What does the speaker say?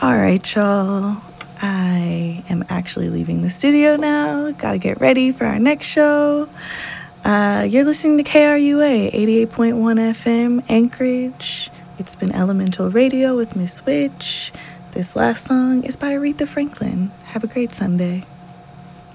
All right, y'all. I am actually leaving the studio now. Got to get ready for our next show. You're listening to KRUA 88.1 FM, Anchorage. It's been Elemental Radio with Miss Witch. This last song is by Aretha Franklin. Have a great Sunday.